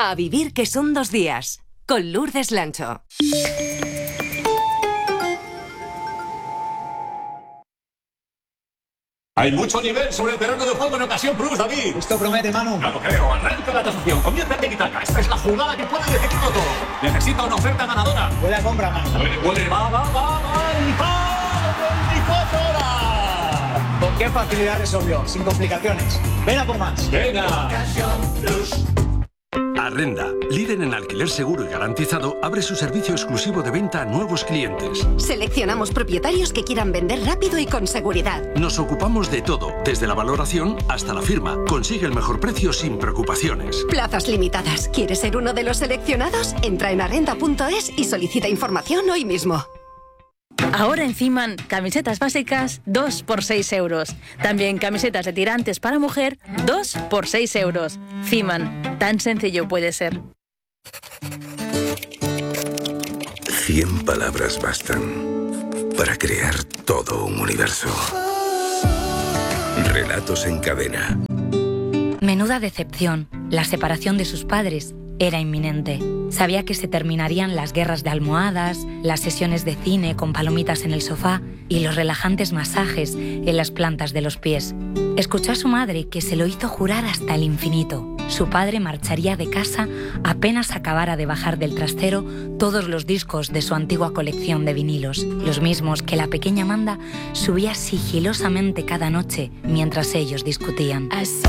A vivir que son 2 días. Con Lourdes Lancho. Hay mucho nivel sobre el terreno de juego en Ocasión Plus, David. Esto promete, Manu. No lo creo. Arranca la tasación. Comienza el tiki-taka. Esta es la jugada que puede decidirlo todo. Necesita una oferta ganadora. Huele a compra, Manu. Huele, va. ¡24 horas! ¿Con qué facilidad resolvió? Sin complicaciones. Ven a por más. Venga. Ocasión Plus. Arrenda, líder en alquiler seguro y garantizado, abre su servicio exclusivo de venta a nuevos clientes. Seleccionamos propietarios que quieran vender rápido y con seguridad. Nos ocupamos de todo, desde la valoración hasta la firma. Consigue el mejor precio sin preocupaciones. Plazas limitadas. ¿Quieres ser uno de los seleccionados? Entra en arrenda.es y solicita información hoy mismo. Ahora en Fiman, camisetas básicas 2 por 6 euros. También camisetas de tirantes para mujer 2 por 6 euros. Fiman, tan sencillo puede ser. 100 palabras bastan para crear todo un universo. Relatos en cadena. Menuda decepción. La separación de sus padres era inminente. Sabía que se terminarían las guerras de almohadas, las sesiones de cine con palomitas en el sofá y los relajantes masajes en las plantas de los pies. Escuchó a su madre, que se lo hizo jurar hasta el infinito. Su padre marcharía de casa apenas acabara de bajar del trastero todos los discos de su antigua colección de vinilos, los mismos que la pequeña Amanda subía sigilosamente cada noche mientras ellos discutían.